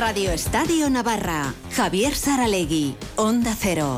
Radio Estadio Navarra. Javier Saralegui, Onda Cero.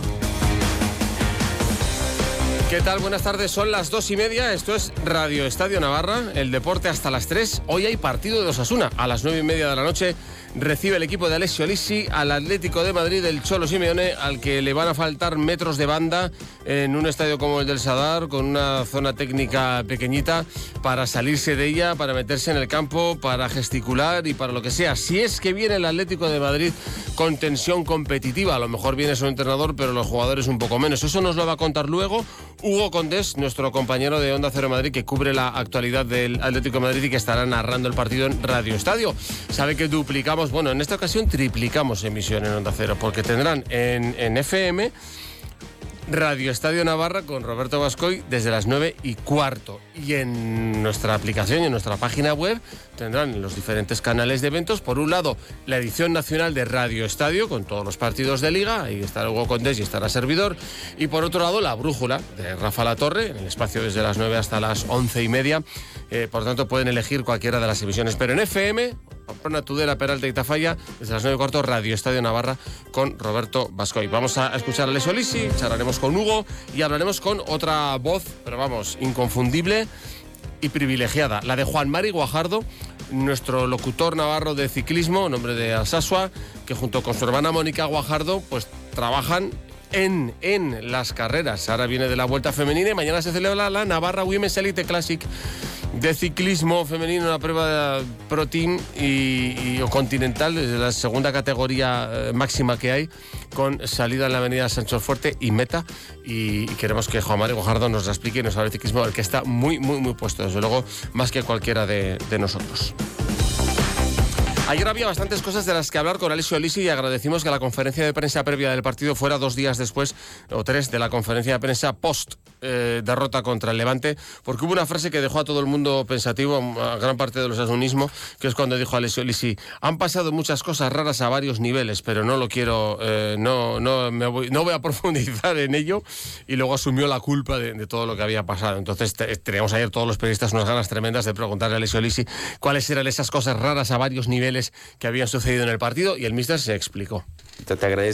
¿Qué tal? Buenas tardes, son las 2:30, esto es Radio Estadio Navarra, el deporte hasta las 3. Hoy hay partido de Osasuna, a las 9:30 de la noche recibe el equipo de Alessio Lisi al Atlético de Madrid del Cholo Simeone, al que le van a faltar metros de banda en un estadio como el del Sadar, con una zona técnica pequeñita, para salirse de ella, para meterse en el campo, para gesticular y para lo que sea. Si es que viene el Atlético de Madrid con tensión competitiva, a lo mejor viene su entrenador, pero los jugadores un poco menos. Eso nos lo va a contar luego Hugo Condés, nuestro compañero de Onda Cero Madrid, que cubre la actualidad del Atlético de Madrid y que estará narrando el partido en Radio Estadio. Sabe que duplicamos, bueno, en esta ocasión triplicamos emisión en Onda Cero, porque tendrán en FM Radio Estadio Navarra con Roberto Bascoy desde las 9:15. Y en nuestra aplicación y en nuestra página web tendrán los diferentes canales de eventos. Por un lado, la edición nacional de Radio Estadio con todos los partidos de Liga. Ahí estará Hugo Condés y estará servidor. Y por otro lado, la brújula de Rafa Latorre, en el espacio desde las 9 hasta las 11:30. Por tanto, pueden elegir cualquiera de las emisiones. Pero en FM, Pamplona, Tudela, Peralta y Tafalla, desde las 9:15, Radio Estadio Navarra con Roberto Bascoy. Vamos a escuchar a Alessio Lisi, charlaremos con Hugo y hablaremos con otra voz, pero vamos, inconfundible y privilegiada, la de Juan Mari Guajardo, nuestro locutor navarro de ciclismo, nombre de Alsasua, que junto con su hermana Mónica Guajardo, pues trabajan en las carreras. Ahora viene de la Vuelta Femenina y mañana se celebra la Navarra Women's Elite Classic de ciclismo femenino, una prueba de Pro Team o continental, desde la segunda categoría máxima que hay, con salida en la avenida Sancho Fuerte y meta. Y queremos que Juan Mario Guajardo nos la explique y nos hable de ciclismo, el que está muy puesto, desde luego, más que cualquiera de nosotros. Ayer había bastantes cosas de las que hablar con Alessio Lisi y agradecimos que la conferencia de prensa previa del partido fuera 2 días después, o 3, de la conferencia de prensa post derrota contra el Levante, porque hubo una frase que dejó a todo el mundo pensativo, a gran parte de los asunismo, que es cuando dijo Alessio Lisi: han pasado muchas cosas raras a varios niveles, pero no lo quiero, no voy a profundizar en ello, y luego asumió la culpa de todo lo que había pasado. Entonces teníamos ayer todos los periodistas unas ganas tremendas de preguntarle a Alessio Lisi cuáles eran esas cosas raras a varios niveles que habían sucedido en el partido, y el míster se explicó. Te agradezco